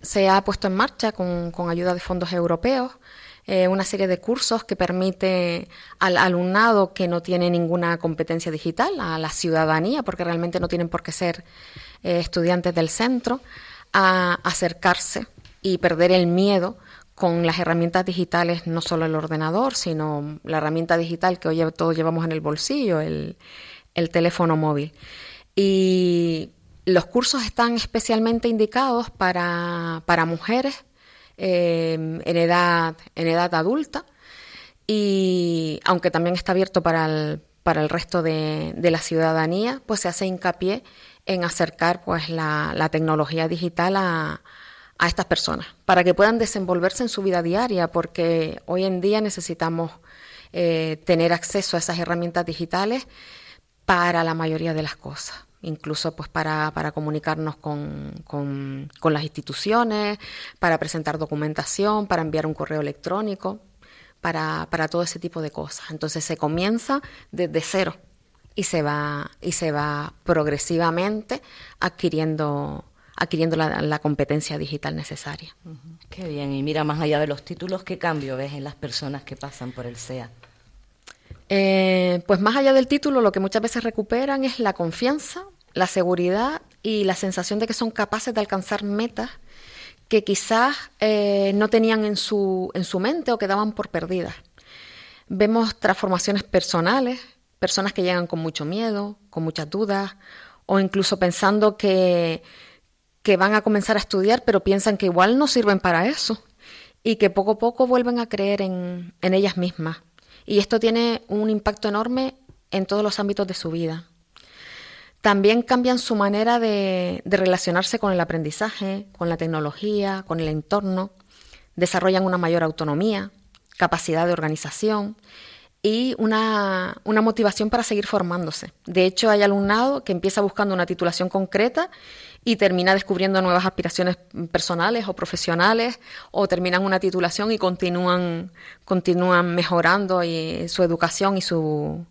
se ha puesto en marcha con ayuda de fondos europeos una serie de cursos que permite al alumnado que no tiene ninguna competencia digital, a la ciudadanía, porque realmente no tienen por qué ser estudiantes del centro, a acercarse y perder el miedo con las herramientas digitales, no solo el ordenador, sino la herramienta digital que hoy todos llevamos en el bolsillo, el teléfono móvil. Y los cursos están especialmente indicados para mujeres en edad adulta, y aunque también está abierto para el resto de la ciudadanía, pues se hace hincapié en acercar pues la tecnología digital a estas personas para que puedan desenvolverse en su vida diaria, porque hoy en día necesitamos tener acceso a esas herramientas digitales para la mayoría de las cosas, incluso pues para comunicarnos con las instituciones, para presentar documentación, para enviar un correo electrónico, para todo ese tipo de cosas. Entonces se comienza desde cero y se va progresivamente adquiriendo la competencia digital necesaria. Qué bien. Y mira, más allá de los títulos, ¿qué cambio ves en las personas que pasan por el SEA? Pues más allá del título, lo que muchas veces recuperan es la confianza, la seguridad y la sensación de que son capaces de alcanzar metas que quizás no tenían en su mente o que daban por perdidas. Vemos transformaciones personales, personas que llegan con mucho miedo, con muchas dudas, o incluso pensando que van a comenzar a estudiar, pero piensan que igual no sirven para eso, y que poco a poco vuelven a creer en ellas mismas. Y esto tiene un impacto enorme en todos los ámbitos de su vida. También cambian su manera de relacionarse con el aprendizaje, con la tecnología, con el entorno, desarrollan una mayor autonomía, capacidad de organización y una motivación para seguir formándose. De hecho, hay alumnado que empieza buscando una titulación concreta y termina descubriendo nuevas aspiraciones personales o profesionales, o terminan una titulación y continúan mejorando su educación y su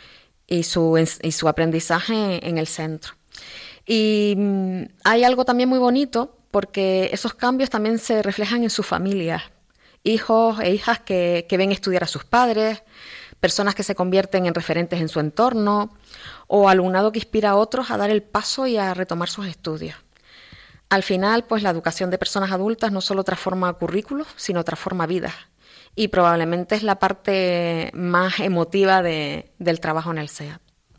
aprendizaje en el centro. Y hay algo también muy bonito, porque esos cambios también se reflejan en sus familias, hijos e hijas que ven estudiar a sus padres, personas que se convierten en referentes en su entorno, o alumnado que inspira a otros a dar el paso y a retomar sus estudios. Al final, pues la educación de personas adultas no solo transforma currículos, sino transforma vidas. Y probablemente es la parte más emotiva del trabajo en el SEA.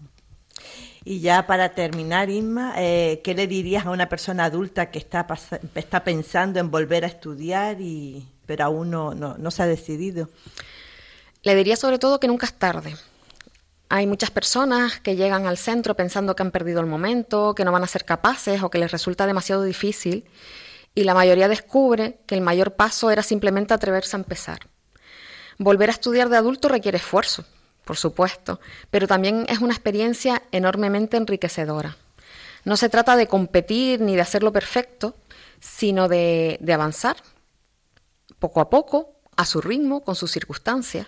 Y ya para terminar, Inma, ¿qué le dirías a una persona adulta que está pensando en volver a estudiar pero aún no se ha decidido? Le diría sobre todo que nunca es tarde. Hay muchas personas que llegan al centro pensando que han perdido el momento, que no van a ser capaces o que les resulta demasiado difícil, y la mayoría descubre que el mayor paso era simplemente atreverse a empezar. Volver a estudiar de adulto requiere esfuerzo, por supuesto, pero también es una experiencia enormemente enriquecedora. No se trata de competir ni de hacerlo perfecto, sino de avanzar poco a poco, a su ritmo, con sus circunstancias,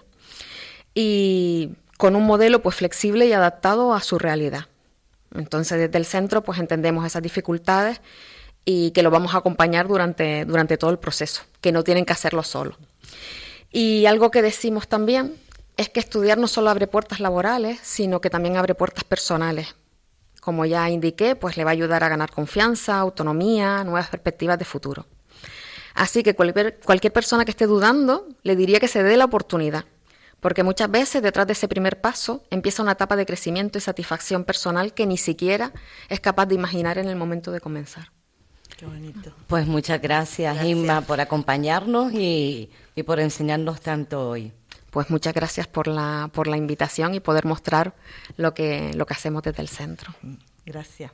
y con un modelo pues flexible y adaptado a su realidad. Entonces, desde el centro pues entendemos esas dificultades y que lo vamos a acompañar durante todo el proceso, que no tienen que hacerlo solos. Y algo que decimos también es que estudiar no solo abre puertas laborales, sino que también abre puertas personales. Como ya indiqué, pues le va a ayudar a ganar confianza, autonomía, nuevas perspectivas de futuro. Así que cualquier persona que esté dudando, le diría que se dé la oportunidad, porque muchas veces detrás de ese primer paso empieza una etapa de crecimiento y satisfacción personal que ni siquiera es capaz de imaginar en el momento de comenzar. Qué bonito. Pues muchas gracias, Inma, por acompañarnos y por enseñarnos tanto hoy. Pues muchas gracias por la invitación y poder mostrar lo que hacemos desde el centro. Gracias.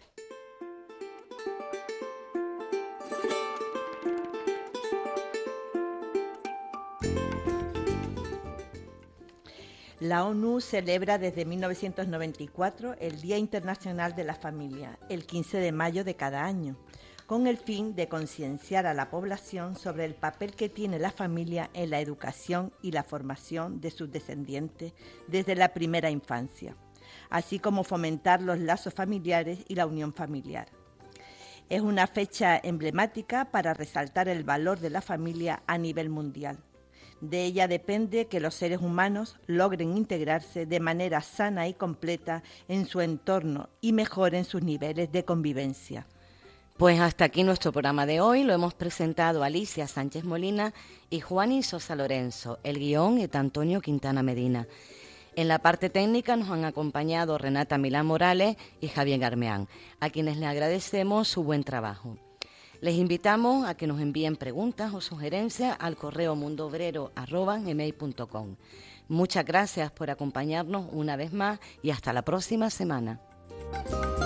La ONU celebra desde 1994 el Día Internacional de la Familia, el 15 de mayo de cada año, con el fin de concienciar a la población sobre el papel que tiene la familia en la educación y la formación de sus descendientes desde la primera infancia, así como fomentar los lazos familiares y la unión familiar. Es una fecha emblemática para resaltar el valor de la familia a nivel mundial. De ella depende que los seres humanos logren integrarse de manera sana y completa en su entorno y mejoren sus niveles de convivencia. Pues hasta aquí nuestro programa de hoy. Lo hemos presentado Alicia Sánchez Molina y Juani Sosa Lorenzo. El guión es de Antonio Quintana Medina. En la parte técnica nos han acompañado Renata Milán Morales y Javier Garmeán, a quienes les agradecemos su buen trabajo. Les invitamos a que nos envíen preguntas o sugerencias al correo mundoobrero@gmail.com. Muchas gracias por acompañarnos una vez más y hasta la próxima semana.